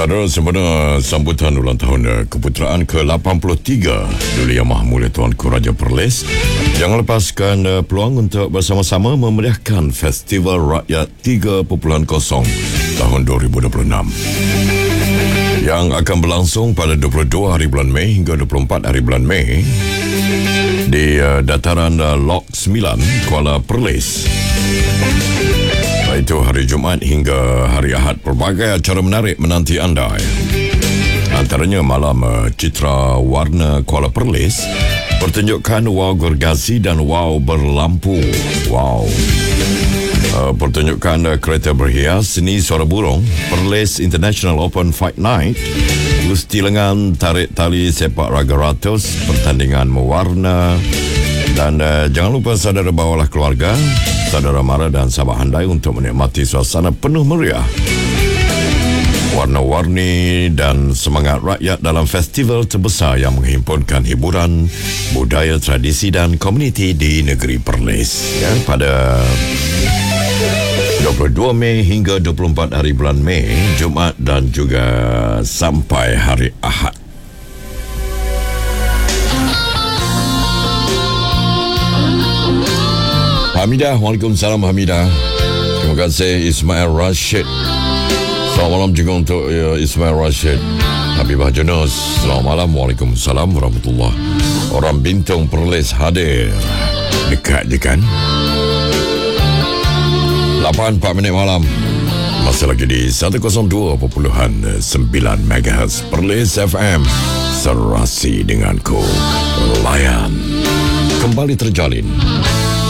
Saudara, sempena sambutan ulang tahun keputeraan ke-83 Duli Yang Maha Mulia Tuanku Raja Perlis, jangan lepaskan peluang untuk bersama-sama memeriahkan Festival Rakyat 3.0 tahun 2026 yang akan berlangsung pada 22 hari bulan Mei hingga 24 hari bulan Mei di dataran Lok 9, Kuala Perlis. Itu hari Jumaat hingga hari Ahad. Pelbagai acara menarik menanti anda. Antaranya malam citra warna Kuala Perlis, pertunjukan wow gergasi dan wow berlampu. Wow. Pertunjukan kereta berhias, seni suara burung, Perlis International Open Fight Night, gusti lengan, tarik tali sepak raga ratus, pertandingan mewarna. Dan jangan lupa saudara bawalah keluarga, saudara mara dan sahabat handai untuk menikmati suasana penuh meriah, warna-warni dan semangat rakyat dalam festival terbesar yang menghimpunkan hiburan, budaya, tradisi dan komuniti di negeri Perlis. Ya, pada 22 Mei hingga 24 hari bulan Mei, Jumaat dan juga sampai hari Ahad. Hamidah, Waalaikumsalam Hamidah. Terima kasih Ismail Rashid. Selamat malam juga untuk Ismail Rashid. Habibah Junus, selamat malam. Waalaikumsalam warahmatullahi. Orang Bintung Perlis hadir. Dekat je kan? 8:04 malam. Masih lagi di 102.9 MHz Perlis FM. Serasi denganku. Layan. Kembali terjalin